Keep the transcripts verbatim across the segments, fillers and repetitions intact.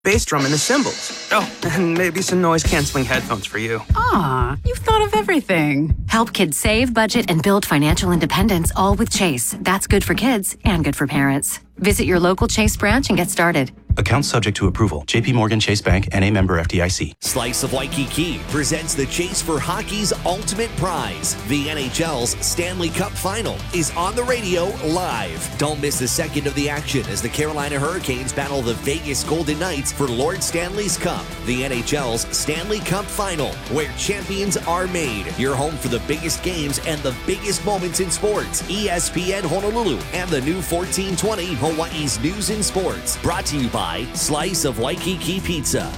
bass drum and the cymbals. Oh, and maybe some noise-canceling headphones for you. Aw, you've thought of everything. Help kids save, budget, and build financial independence, all with Chase. That's good for kids and good for parents. Visit your local Chase branch and get started. Account subject to approval. J P Morgan Chase Bank, N A member F D I C. Slice of Waikiki presents the chase for hockey's ultimate prize. The N H L's Stanley Cup Final is on the radio live. Don't miss a second of the action as the Carolina Hurricanes battle the Vegas Golden Knights for Lord Stanley's Cup. The N H L's Stanley Cup Final, where champions are made. Your home for the biggest games and the biggest moments in sports. E S P N Honolulu and the new fourteen twenty Hawaii's News and Sports. Brought to you by Slice of Waikiki Pizza.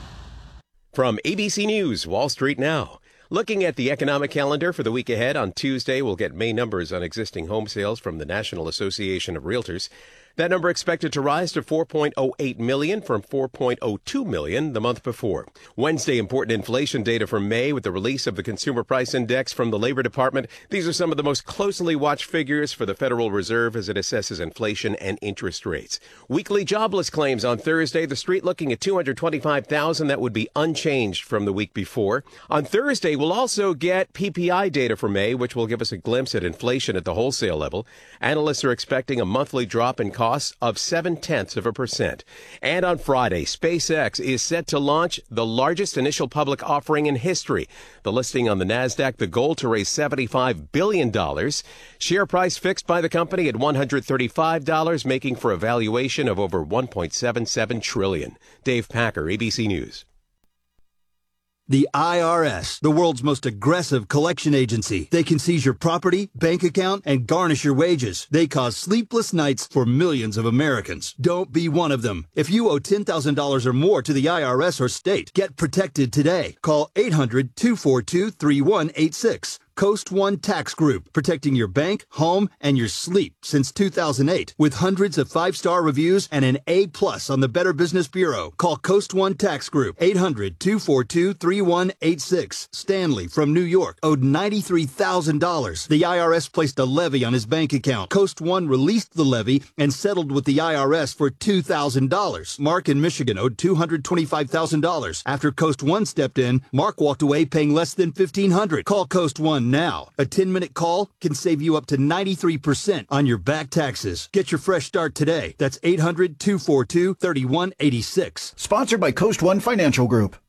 From A B C News, Wall Street Now. Looking at the economic calendar for the week ahead, on Tuesday, we'll get May numbers on existing home sales from the National Association of Realtors. That number expected to rise to four point oh eight million from four point oh two million the month before. Wednesday, important inflation data for May with the release of the Consumer Price Index from the Labor Department. These are some of the most closely watched figures for the Federal Reserve as it assesses inflation and interest rates. Weekly jobless claims on Thursday, the street looking at two hundred twenty-five thousand. That would be unchanged from the week before. On Thursday, we'll also get P P I data for May, which will give us a glimpse at inflation at the wholesale level. Analysts are expecting a monthly drop in costs of seven-tenths of a percent. And on Friday, SpaceX is set to launch the largest initial public offering in history. The listing on the NASDAQ, the goal to raise seventy-five billion dollars. Share price fixed by the company at one hundred thirty-five dollars, making for a valuation of over one point seven seven trillion dollars. Dave Packer, A B C News. The I R S, the world's most aggressive collection agency. They can seize your property, bank account, and garnish your wages. They cause sleepless nights for millions of Americans. Don't be one of them. If you owe ten thousand dollars or more to the I R S or state, get protected today. Call eight hundred, two four two, three one eight six. Coast One Tax Group, protecting your bank, home, and your sleep since two thousand eight. With hundreds of five-star reviews and an A plus on the Better Business Bureau. Call Coast One Tax Group, eight hundred, two four two, three one eight six. Stanley from New York owed ninety-three thousand dollars. The I R S placed a levy on his bank account. Coast One released the levy and settled with the I R S for two thousand dollars. Mark in Michigan owed two hundred twenty-five thousand dollars. After Coast One stepped in, Mark walked away paying less than fifteen hundred dollars. Call Coast One now. A ten-minute call can save you up to ninety-three percent on your back taxes. Get your fresh start today. That's eight hundred, two four two, three one eight six. Sponsored by Coast One Financial Group.